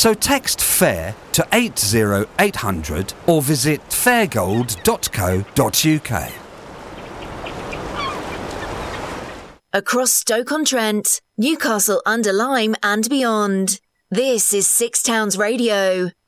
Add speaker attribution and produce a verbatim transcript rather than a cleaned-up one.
Speaker 1: So text FAIR to eight oh eight hundred or visit fairgold dot co dot uk.
Speaker 2: Across Stoke-on-Trent, Newcastle under Lyme and beyond. This is Six Towns Radio.